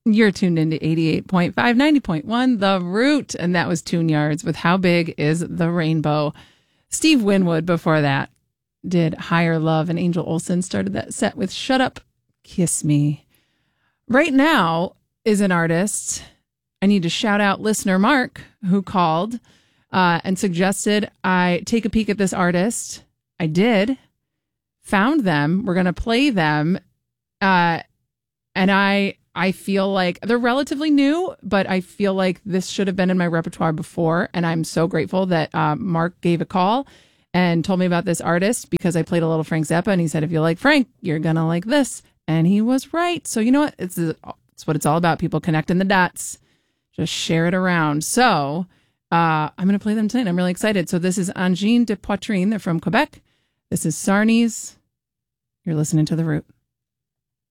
You're tuned into 88.5, 90.1, The Root, and that was Tune Yards with How Big is the Rainbow. Steve Winwood before that did Higher Love, and Angel Olsen started that set with Shut Up, Kiss Me. Right now is an artist. I need to shout out listener Mark, who called and suggested I take a peek at this artist. I did, found them. We're going to play them. And I feel like they're relatively new, but I feel like this should have been in my repertoire before. And I'm so grateful that Mark gave a call and told me about this artist because I played a little Frank Zappa and he said, if you like Frank, you're going to like this. And he was right. So you know what? It's what it's all about. People connecting the dots. Just share it around. So I'm going to play them tonight. I'm really excited. So this is Angine de Poitrine. They're from Quebec. This is Sarnies. You're listening to The Root.